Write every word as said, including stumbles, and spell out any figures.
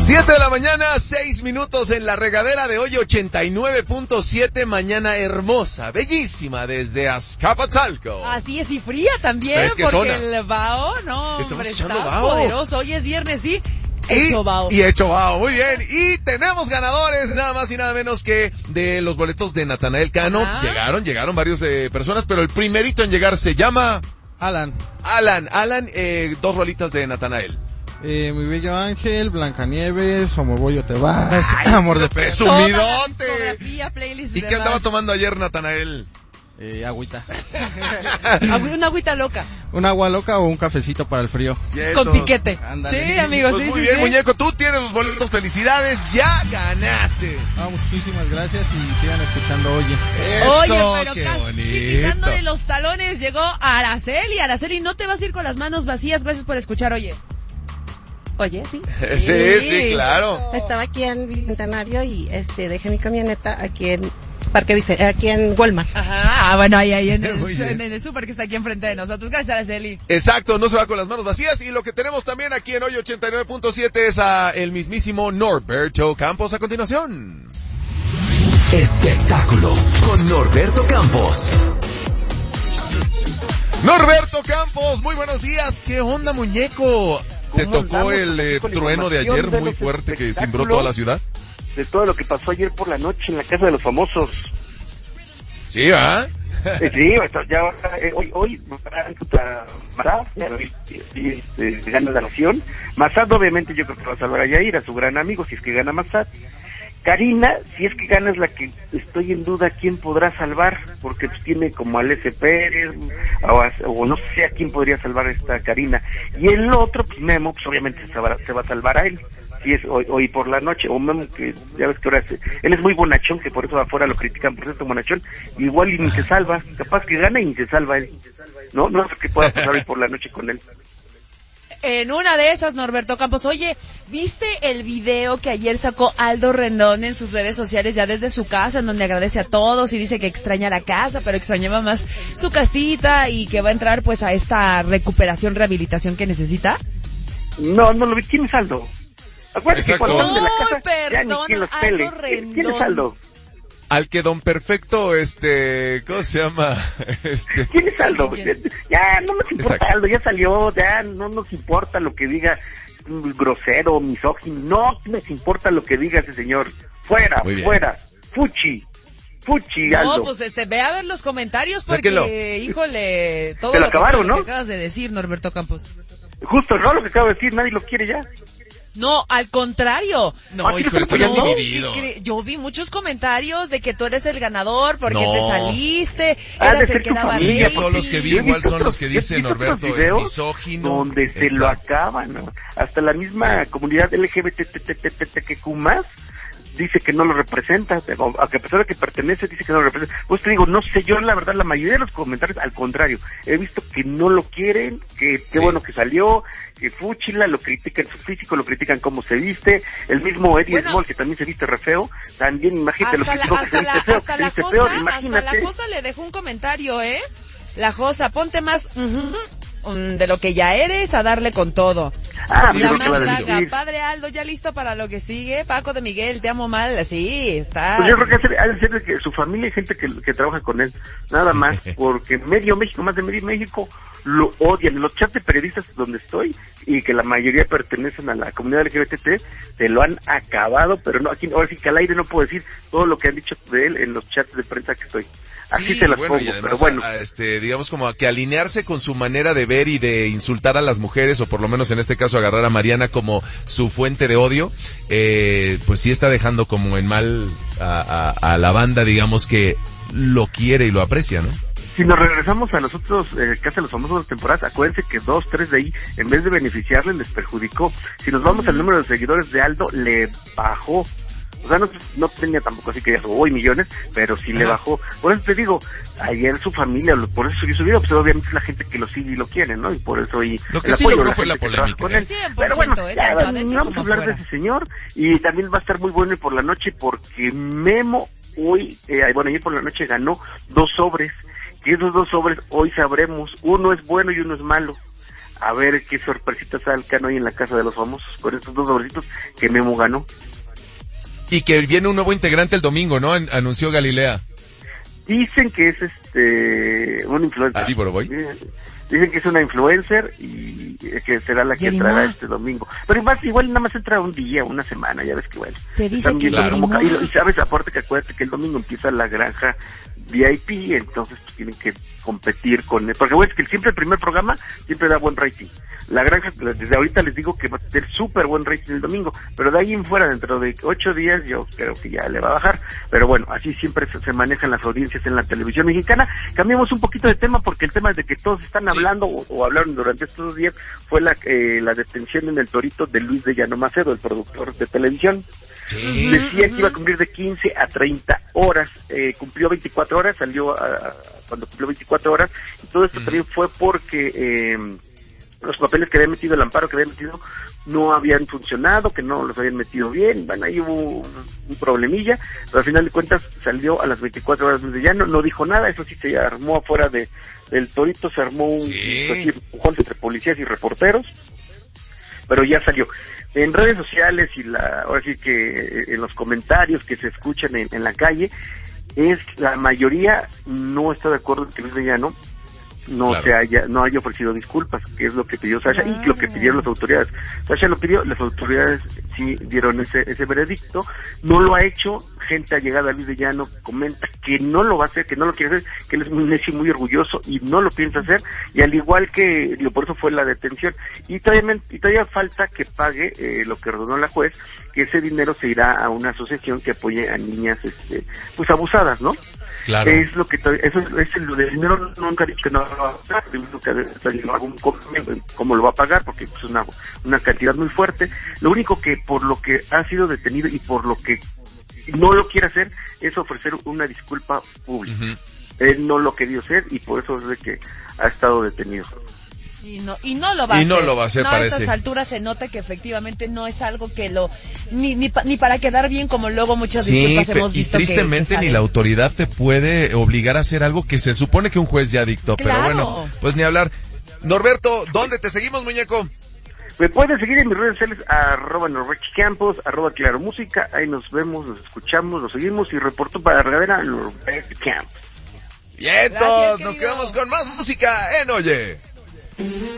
Siete de la mañana, seis minutos en la regadera de hoy, ochenta y nueve punto siete, mañana hermosa, bellísima, desde Azcapotzalco. Así es, y fría también, Es que porque zona. el vaho, no, Estamos hombre, echando está vaho. poderoso. Hoy es viernes, sí, Y, hecho vaho. y hecho vaho, muy bien. Y tenemos ganadores, nada más y nada menos que de los boletos de Natanael Cano. Ajá. Llegaron, llegaron varios eh, personas, pero el primerito en llegar se llama... Alan, Alan, Alan, eh, dos rolitas de Natanael. eh, Mi Bello Ángel, Blancanieves, Como Bollo Te Vas, Amor de Peso, Toda la Presumidote. discografía, playlist ¿Y qué demás. andaba tomando ayer Natanael? eh, agüita. Agü- Una agüita loca, Un agua loca o un cafecito para el frío. Y eso. con piquete. Ándale. Sí, amigos, Pues sí, muy sí, bien, sí. muñeco, tú tienes los boletos, felicidades, ya ganaste. Ah, muchísimas gracias y sigan escuchando Oye. Oye, Eso, pero qué casi bonito. pisándole los talones llegó Araceli. Araceli, no te vas a ir con las manos vacías. Gracias por escuchar, oye. Oye, sí. Sí, sí, claro. Estaba aquí en Bicentenario y este dejé mi camioneta aquí en Parque Vicen- aquí en Walmart. Ajá, ah, bueno, ahí, ahí en el, Muy bien. en el súper que está aquí enfrente de nosotros. Gracias, Araceli. Exacto, no se va con las manos vacías. Y lo que tenemos también aquí en hoy ochenta y nueve punto siete es a el mismísimo Norberto Campos a continuación. Espectáculos con Norberto Campos. Norberto Campos, muy buenos días. ¿Qué onda, muñeco? ¿Te ¿Cómo tocó andamos? el eh, Con trueno de información ayer de muy los fuerte que cimbró espectáculos, toda la ciudad? De todo lo que pasó ayer por la noche en la Casa de los Famosos. Sí, ¿ah? Eh, sí, esto ya eh, hoy hoy Massad este, gana la nación. Massad obviamente yo creo que va a salvar a Yair, a su gran amigo, si es que gana Massad. Karina, si es que gana, es la que estoy en duda quién podrá salvar, porque pues, tiene como a Lece Pérez, o, a- o no sé a quién podría salvar esta Karina. Y el otro, pues Memo, pues obviamente se va, se va a salvar a él, si es hoy, hoy por la noche, o Memo, que ya ves que ahora es- él es muy bonachón, que por eso afuera lo critican por ser tan bonachón, igual y ni se salva, capaz que gana y ni se salva él. No, no sé qué pueda pasar hoy por la noche con él. En una de esas, Norberto Campos, oye, ¿viste el video que ayer sacó Aldo Rendón en sus redes sociales ya desde su casa, en donde agradece a todos y dice que extraña la casa, pero extrañaba más su casita y que va a entrar pues a esta recuperación, rehabilitación que necesita? No, no lo vi. ¿Quién es Aldo? Acuérdate que Exacto. cuando salen de la Uy, casa, ya ni perdón, quien los Aldo pele. Rendón. ¿Quién es Aldo? Al que Don Perfecto, este, ¿cómo se llama? Este, ¿Quién es Aldo? Ya, no nos importa Exacto. Aldo, ya salió, ya no nos importa lo que diga mm, grosero, misógino, no nos importa lo que diga ese señor. Fuera, Muy bien. fuera, fuchi, fuchi No, Aldo. pues este, ve a ver los comentarios porque, Sáquelo. híjole, todo Se lo lo, que, acabaron, todo lo ¿no? que acabas de decir, Norberto Campos. Justo, ¿no? Lo que acabo de decir, nadie lo quiere ya. No, al contrario. no, Ah, sí, hijo, estoy no, dividido. Incre- Yo vi muchos comentarios de que tú eres el ganador porque No. te saliste, Ha de eras ser el que tu daba familia, rating. todos los que vi Yo he igual visto son los otros- que yo he dicen visto Norberto otros es videos misógino. donde se lo Exacto. acaban, ¿no? Hasta la misma comunidad L G B T Q más dice que no lo representa, a que a pesar de que pertenece, dice que no lo representa. Pues te digo, no sé, yo la verdad, la mayoría de los comentarios, al contrario, he visto que no lo quieren, que qué Sí. bueno que salió, que fúchila, lo critican su físico, lo critican cómo se viste, el mismo Eddie Bueno. Small, que también se viste re feo, también imagínate, lo Hasta la, criticó que se hasta la, viste feo, hasta que se la viste Josa, peor, hasta la imagínate. Josa le dejó un comentario, ¿eh? La Josa, ponte más ujú, um, de lo que ya eres a darle con todo. Ah, La pues, más ¿qué va a gaga, decir? padre Aldo, ya listo para lo que sigue. Paco de Miguel, te amo mal. Sí, está. Pues yo creo que ha de ser- ha de ser de que su familia y gente que, que trabaja con él, nada más, porque medio México, más de medio México, lo odian. En los chats de periodistas donde estoy, y que la mayoría pertenecen a la comunidad L G B T, se lo han acabado, pero no, aquí, ahora sí que al aire no puedo decir todo lo que han dicho de él en los chats de prensa que estoy. Así Sí, se las bueno, pongo, y además, pero bueno. a- a, este, digamos como a que alinearse con su manera de ver y de insultar a las mujeres, o por lo menos en este caso agarrar a Mariana como su fuente de odio, eh, pues sí está dejando como en mal a, a, a la banda, digamos, que lo quiere y lo aprecia, ¿no? Si nos regresamos a nosotros, eh, casi a los famosos temporadas, acuérdense que dos, tres de ahí, en vez de beneficiarles, les perjudicó. Si nos vamos al número de seguidores de Aldo, le bajó. O sea, no, no tenía tampoco así que ya hoy millones, pero sí le Ajá. bajó. Por eso te digo, ayer su familia, lo- por eso subió su video, pues obviamente es la gente que lo sigue y lo quiere, ¿no? Y por eso y Lo que el sí apoyo de logró fue la gente que trabaja polémica, con ¿eh? él. cien por Pero ciento, bueno, ¿eh? ya, Tanto adentro vamos a como hablar de afuera. ese señor, y también va a estar muy bueno por la noche porque Memo hoy, eh, bueno, ayer por la noche ganó dos sobres, y esos dos sobres hoy sabremos, uno es bueno y uno es malo. a ver qué sorpresitas salgan hoy en la Casa de los Famosos con estos dos sobrecitos que Memo ganó. Y que viene un nuevo integrante el domingo, ¿no? An- anunció Galilea. Dicen que es este un influencer. ¿Ali Boroboy? Dicen que es una influencer y que será la que Yerima. entrará este domingo. Pero igual, igual nada más entra un día, una semana, ya ves que igual. Se dice que También, como ca- y, Yerima. y sabes, aparte que acuérdate que el domingo empieza la granja V I P, entonces pues, tienen que competir con... Porque bueno, es que siempre el primer programa siempre da buen rating. La granja, desde ahorita les digo que va a tener súper buen rating el domingo, pero de ahí en fuera, dentro de ocho días, yo creo que ya le va a bajar. Pero bueno, así siempre se, se manejan las audiencias en la televisión mexicana. Cambiamos un poquito de tema, porque el tema de que todos están hablando, o, o hablaron durante estos dos días, fue la, eh, la detención en el Torito de Luis de Llano Macedo, el productor de televisión. Sí. Decía que iba a cumplir de quince a treinta horas, eh, cumplió veinticuatro horas, salió a, cuando cumplió veinticuatro horas, y todo esto uh-huh. también fue porque eh, los papeles que había metido, el amparo que había metido, no habían funcionado, que no los habían metido bien, bueno, ahí hubo un, un problemilla, pero al final de cuentas salió a las veinticuatro horas de Llano, no dijo nada, eso sí se armó afuera de del Torito, se armó un sí. empujón entre policías y reporteros, pero ya salió. En redes sociales y la, ahora sí que en los comentarios que se escuchan en, en la calle, es la mayoría no está de acuerdo en que Luis de Llano no claro. se haya, no haya ofrecido disculpas, que es lo que pidió Sasha ah. y lo que pidieron las autoridades. Sasha lo pidió, las autoridades sí dieron ese, ese veredicto, no lo ha hecho, gente allegada a Luis de Llano comenta que no lo va a hacer, que no lo quiere hacer, que él es muy necio y muy orgulloso y no lo piensa hacer, y al igual que, por eso fue la detención, y todavía, y todavía falta que pague eh, lo que ordenó la juez, que ese dinero se irá a una asociación que apoye a niñas este pues abusadas, ¿no? Claro. Es lo que eso es lo del dinero, nunca he dicho que no lo va a pagar, que algún cómo lo va a pagar, porque es una una cantidad muy fuerte. Lo único que por lo que ha sido detenido y por lo que no lo quiere hacer es ofrecer una disculpa pública. Uh-huh. Él no lo quería hacer y por eso es de que ha estado detenido. Y no, y no lo va a y hacer. no lo va a hacer, no, parece. A estas alturas se nota que efectivamente no es algo que lo, ni, ni, pa, ni para quedar bien, como luego muchas sí, disculpas hemos visto y tristemente que, que ni la autoridad te puede obligar a hacer algo que se supone que un juez ya dictó, claro. pero bueno, pues ni hablar. Norberto, ¿dónde te seguimos, muñeco? Me pueden seguir en mis redes sociales, arroba Norberto Campos, arroba Claro Música, ahí nos vemos, nos escuchamos, nos seguimos y reporto para la regadera Norberto Campos. Y entonces nos quedamos con más música en Oye.